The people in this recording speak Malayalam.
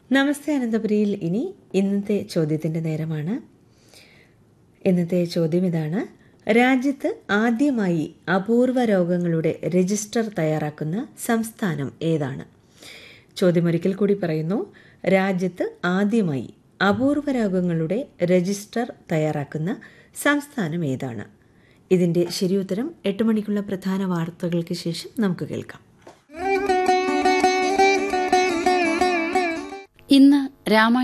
നമസ്തേ അനന്തപുരിയിൽ ഇനി ഇന്നത്തെ ചോദ്യത്തിൻ്റെ നേരമാണ്. ഇന്നത്തെ ചോദ്യം ഇതാണ്: രാജ്യത്ത് ആദ്യമായി അപൂർവ രോഗങ്ങളുടെ രജിസ്റ്റർ തയ്യാറാക്കുന്ന സംസ്ഥാനം ഏതാണ്? ചോദ്യമൊരിക്കൽ കൂടി പറയുന്നു. രാജ്യത്ത് ആദ്യമായി അപൂർവ രോഗങ്ങളുടെ രജിസ്റ്റർ തയ്യാറാക്കുന്ന സംസ്ഥാനം ഏതാണ്? ഇതിൻ്റെ ശരിയുത്തരം 8 മണിക്കുള്ള പ്രധാന വാർത്തകൾക്ക് ശേഷം നമുക്ക് കേൾക്കാം. ഇന്ന്